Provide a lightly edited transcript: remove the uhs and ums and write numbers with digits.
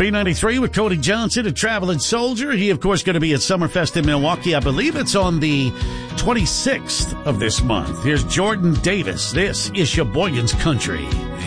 B93 with Cody Johnson, a traveling soldier. He, of course, going to be at Summerfest in Milwaukee. I believe it's on the 26th of this month. Here's Jordan Davis. This is Sheboygan's Country.